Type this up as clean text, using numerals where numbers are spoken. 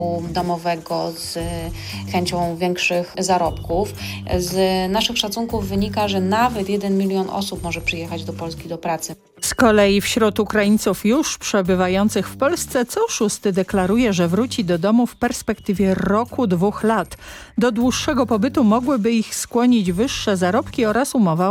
domowego z chęcią większych zarobków. Z naszych szacunków wynika, że nawet 1 milion osób może przyjechać do Polski do pracy. Z kolei wśród Ukraińców już przebywających w Polsce co szósty deklaruje, że wróci do domu w perspektywie roku, 2 lat. Do dłuższego pobytu mogłyby ich skłonić wyższe zarobki oraz umowa o